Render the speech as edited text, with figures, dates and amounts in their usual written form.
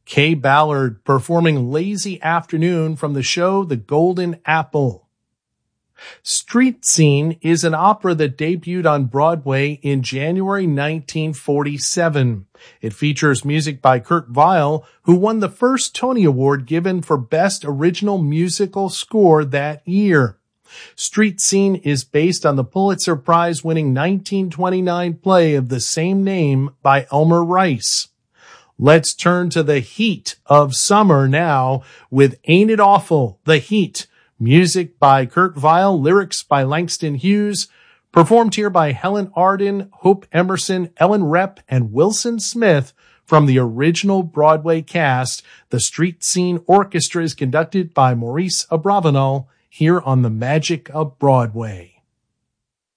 Kay Ballard performing Lazy Afternoon from the show The Golden Apple. Street Scene is an opera that debuted on Broadway in January 1947. It features music by Kurt Weill, who won the first Tony Award given for Best Original Musical Score that year. Street Scene is based on the Pulitzer Prize-winning 1929 play of the same name by Elmer Rice. Let's turn to the heat of summer now with Ain't It Awful, The Heat. Music by Kurt Weill, lyrics by Langston Hughes, performed here by Helen Arden, Hope Emerson, Ellen Repp, and Wilson Smith from the original Broadway cast. The Street Scene Orchestra is conducted by Maurice Abravanel here on The Magic of Broadway.